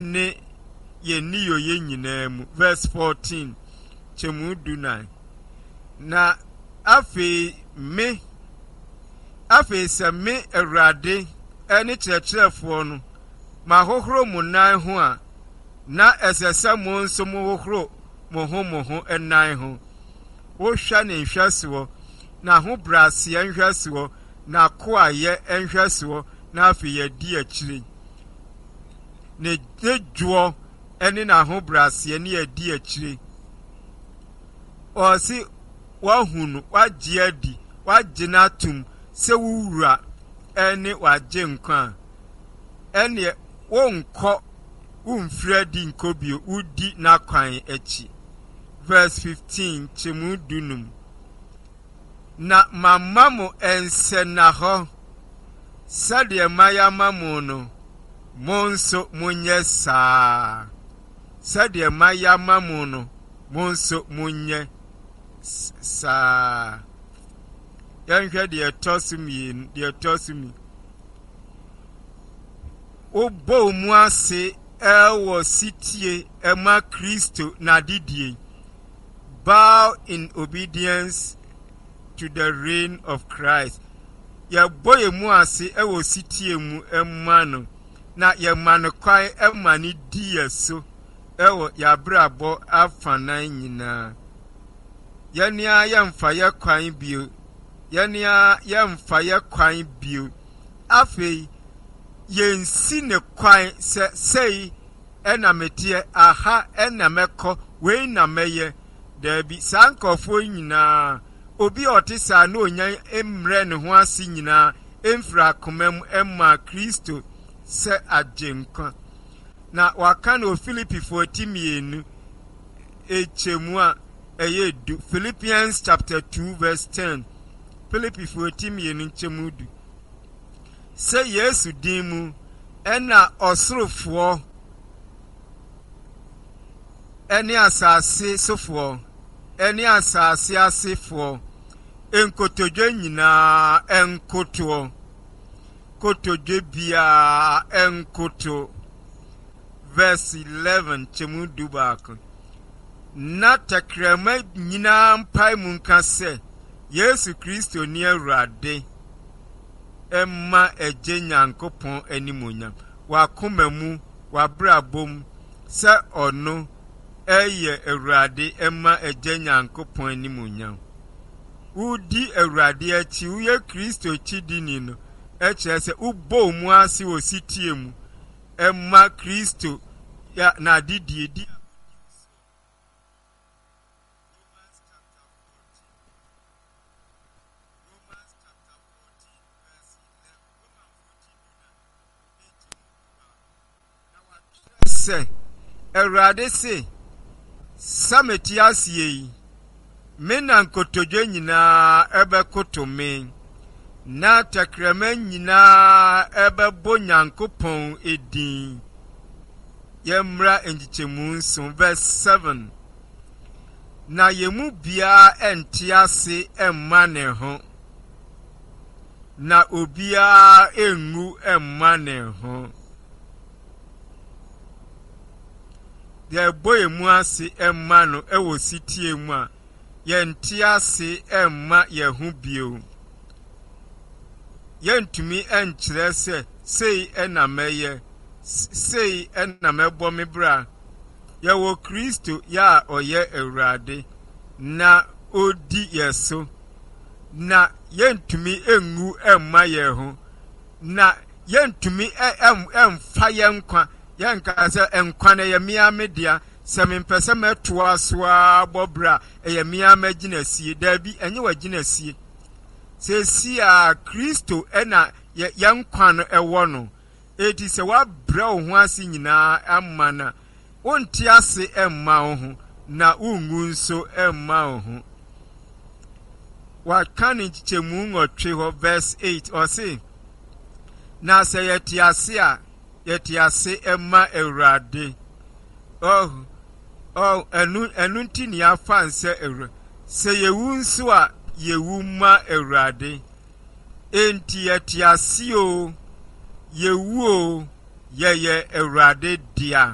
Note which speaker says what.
Speaker 1: ne yeni yo yenyinemu. Verse 14 chemu dunai. Na afe se me Awurade ene kyerɛkyerɛfoɔ no ma hohoro mo nan ho a na ɛsɛ mo nso mo hohoro mo ho ɛnan ho. Wohwa ne nhwɛsoɔ na ho brase nhwɛsoɔ na ko ayɛ nhwɛsoɔ na afe yɛdi akyire. Ne dwoɔ ene na ho brase ne yɛdi akyire. Ɔsi wahunu wagye adi wagye n'atum sɛ wura ene wagye nkwa ene wonkɔ umfira di nkobio udi n'akwan akyi. Verse 15 chemu dunum. Na mama mo ense na hɔ sɛdeɛ maya mamu no mo nso monyɛ saa. Sɛdeɛ maya mamu no mo nso monyɛ saa. Yɛnhwɛ deɛ ɛtɔ so mi. Wobɔ mu ase ɛwɔ sitie ɛma Kristo na didie. Bow in obedience to the reign of Christ. Yɛbɔ yɛ mu ase ɛwɔ sitie mu ɛma no na yɛma no kwan ɛma ne di yɛ so ɛwɔ yɛabrabɔ afanan nyinaa. Yɛnea yɛmfa yɛ kwan bio. Afei yɛnsi ne kwan sɛ sei ɛna meteɛ aha ɛna mɛkɔ wei na mɛyɛ. Dabi saa nkɔfoɔ nyinaa obi ɔte saa na onya mmerɛ ne ho ase nyinaa emfira akoma mu ɛma Kristo sɛ agye nkwa. Na waka no Filipi 14:2 echemu a ɛyɛ du. Philippians chapter 2 verse 10. Filipi 14:2 chemu du. Sɛ Yesu din mu ɛna ɔsorofoɔ ɛne asase sofoɔ ɛne asase asefoɔ enkotodwe nyinaa enkotoɔ kotodwe bia enkoto. Verse 11 chemu du baako. Na tekrema nyinaa mpai mu nka sɛ Yesu Kristo ni Awurade emma eje Nyankopɔn animonyam. Wakoma mu wabrabom sɛ ɔno ɛyɛ Awurade emma eje Nyankopɔn animonyam. Udi Awurade akyi uye Kristo chidini no ɛkyerɛ sɛ ubɔ mu ase wɔ sitie mu emma Kristo ya na didie. Sɛ Awurade se sameti asie yi me na nkotodwe nyinaa ɛbɛkoto me na tekrema nyinaa ɛbɛbɔ Nyankopɔn edin. Yɛmmra nkyekyɛmu nso. Verse 7. Na yɛmu biara ɛnte ase ɛmma ne ho na obiara engu ɛmma ne ho. Yɛbɔ yɛ mu ase ɛmma no ɛwɔ sitie mu a yɛnte ase ɛmma yɛ ho bio. Yɛntumi ɛnkyerɛ sɛ sei ɛna mɛyɛ sei ɛna mɛbɔ me bra. Yɛwɔ Kristo yɛ a ɔyɛ Awurade na odi yɛ so na yɛntumi engu ɛmma yɛ ho na yɛntumi ɛmfa yɛ nkwa. Yanka sɛ nkwa na yɛ mia media sɛ mempɛ sɛ mɛtoa so a bɔbra ɛyɛ mia magyina sie. Dabi ɛnyɛ wagyina sie. Sɛ si a Kristo ɛna yɛ nkwa no ɛwɔ no. Eti sɛ wabrɛ wo ho ase nyinaa ama na wonte ase ɛmma wo ho na ungu nso ɛmma wo ho. Waka ne nkyekyɛmu nwɔtwe hɔ. Verse 8 ɔse na sɛ yɛte ase a yɛte ase ɛma Awurade. Ɛnu nti ni afa nsɛ Awurade. Sɛ yewu nso a yewu ma Awurade. Enti yɛte ase o yewu o yɛyɛ Awurade dia.